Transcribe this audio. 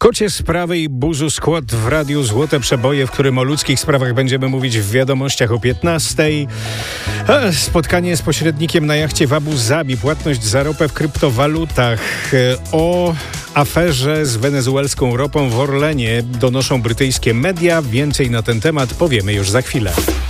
Kocie sprawy i buzu skład w Radiu Złote Przeboje, w którym o ludzkich sprawach będziemy mówić w wiadomościach o 15:00. Spotkanie z pośrednikiem na jachcie w Abu Zabi, płatność za ropę w kryptowalutach. O aferze z wenezuelską ropą w Orlenie donoszą brytyjskie media. Więcej na ten temat powiemy już za chwilę.